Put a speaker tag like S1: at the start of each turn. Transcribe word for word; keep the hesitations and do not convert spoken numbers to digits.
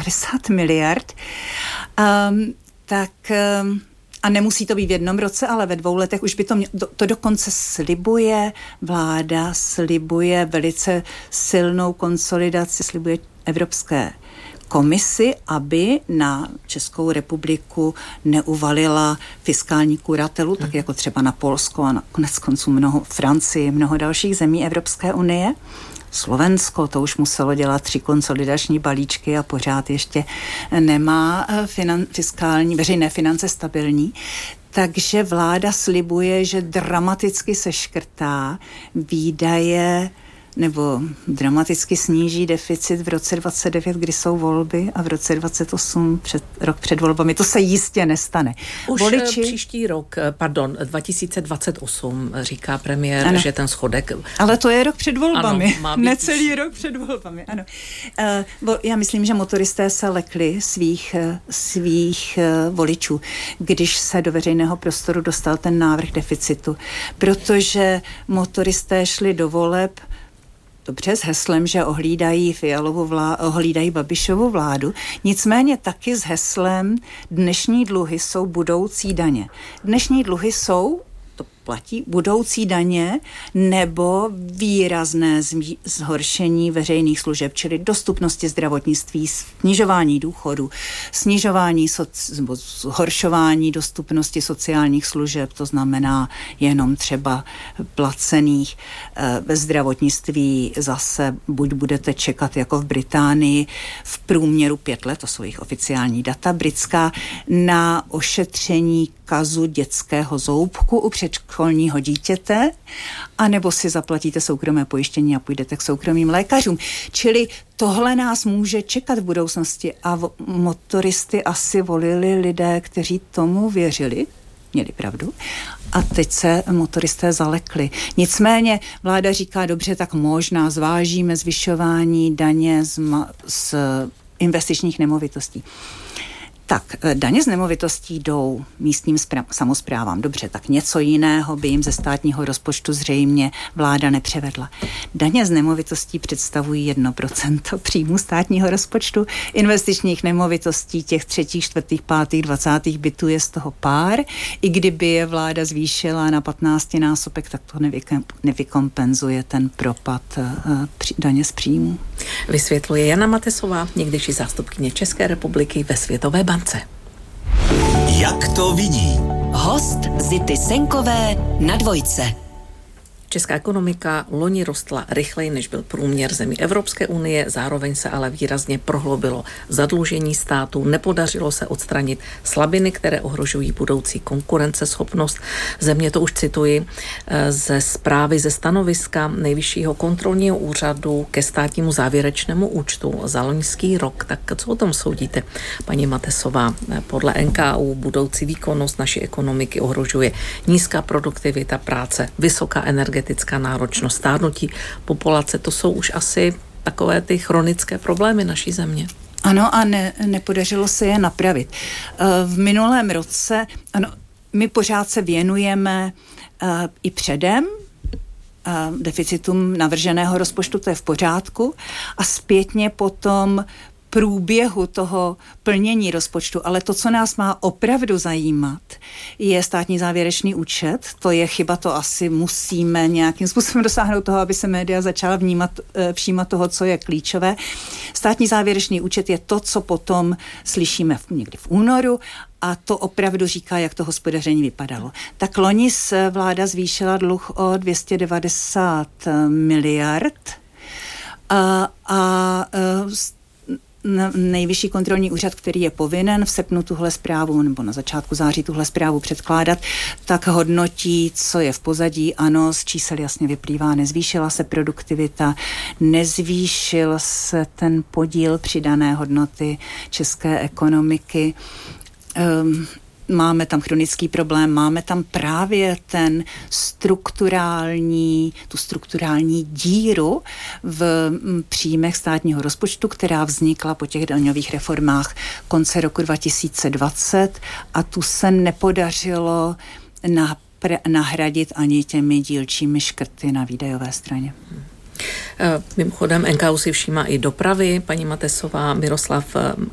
S1: padesát miliard, um, tak... Um, a nemusí to být v jednom roce, ale ve dvou letech už by to mělo, to dokonce slibuje vláda, slibuje velice silnou konsolidaci, slibuje Evropské komisi, aby na Českou republiku neuvalila fiskální kuratelu, tak jako třeba na Polsko a na konec konců mnoho Francii, mnoho dalších zemí Evropské unie. Slovensko, to už muselo dělat tři konsolidační balíčky a pořád ještě nemá finan, fiskální, veřejné finance stabilní. Takže vláda slibuje, že dramaticky seškrtá výdaje nebo dramaticky sníží deficit v roce dvacet devět, kdy jsou volby, a v roce dvacet osm, před, rok před volbami. To se jistě nestane.
S2: Už Voliči... příští rok, pardon, dva tisíce dvacet osm, říká premiér, ano. že ten schodek...
S1: Ale to je rok před volbami.
S2: Ano,
S1: necelý už... rok před volbami, ano. Uh, já myslím, že motoristé se lekli svých, svých uh, voličů, když se do veřejného prostoru dostal ten návrh deficitu. Protože motoristé šli do voleb dobře s heslem, že ohlídají Fialovu vládu, ohlídají Babišovu vládu, nicméně taky s heslem dnešní dluhy jsou budoucí daně. Dnešní dluhy jsou, to platí, budoucí daně nebo výrazné zhoršení veřejných služeb, čili dostupnosti zdravotnictví, snižování důchodu, snižování, soc, zhoršování dostupnosti sociálních služeb, to znamená jenom třeba placených. Ve zdravotnictví zase buď budete čekat jako v Británii v průměru pět let, to jsou jejich oficiální data britská, na ošetření kazu dětského zoubku u předškolního dítěte, anebo si zaplatíte soukromé pojištění a půjdete k soukromým lékařům. Čili tohle nás může čekat v budoucnosti a v- motoristy asi volili lidé, kteří tomu věřili, měli pravdu, a teď se motoristé zalekli. Nicméně vláda říká, dobře, tak možná zvážíme zvyšování daně z, ma- z investičních nemovitostí. Tak, daně z nemovitostí jdou místním spra- samosprávám. Dobře, tak něco jiného by jim ze státního rozpočtu zřejmě vláda nepřevedla. Daně z nemovitostí představují jedno procento příjmu státního rozpočtu. Investičních nemovitostí těch třetích, čtvrtých, pátých, dvacátých bytů je z toho pár. I kdyby je vláda zvýšila na patnáctinásobek, tak to nevykom- nevykompenzuje ten propad uh, při- daně z příjmu.
S2: Vysvětluje Jana Matesová, někdejší zástupkyně České republiky ve Světové bance.
S3: Jak to vidí?
S4: Host Zity Senkové na Dvojce.
S2: Česká ekonomika loni rostla rychleji, než byl průměr zemí Evropské unie, zároveň se ale výrazně prohloubilo zadlužení státu, nepodařilo se odstranit slabiny, které ohrožují budoucí konkurenceschopnost země. To už cituji ze zprávy ze stanoviska Nejvyššího kontrolního úřadu ke státnímu závěrečnému účtu za loňský rok. Tak co o tom soudíte, paní Matesová? Podle N K U budoucí výkonnost naší ekonomiky ohrožuje nízká produktivita práce, vysoká energetická náročnost, stárnutí populace. To jsou už asi takové ty chronické problémy naší země.
S1: Ano, a ne, nepodařilo se je napravit. V minulém roce, ano, my pořád se věnujeme uh, i předem uh, deficitům navrženého rozpočtu, to je v pořádku, a zpětně potom průběhu toho plnění rozpočtu, ale to, co nás má opravdu zajímat, je státní závěrečný účet. To je chyba, to asi musíme nějakým způsobem dosáhnout toho, aby se média začala vnímat, všímat toho, co je klíčové. Státní závěrečný účet je to, co potom slyšíme někdy v únoru, a to opravdu říká, jak to hospodaření vypadalo. Tak loni se vláda zvýšila dluh o dvě stě devadesát miliard a, a Nejvyšší kontrolní úřad, který je povinen v srpnu tuhle zprávu nebo na začátku září tuhle zprávu předkládat, tak hodnotí, co je v pozadí. Ano, z čísel jasně vyplývá, nezvýšila se produktivita, nezvýšil se ten podíl přidané hodnoty české ekonomiky. Um, Máme tam chronický problém, máme tam právě ten strukturální, tu strukturální díru v příjmech státního rozpočtu, která vznikla po těch daňových reformách konce roku dva tisíce dvacet, a tu se nepodařilo napr- nahradit ani těmi dílčími škrty na výdajové straně.
S2: Mimochodem N K U si všímá i dopravy. Paní Matesová, Miroslav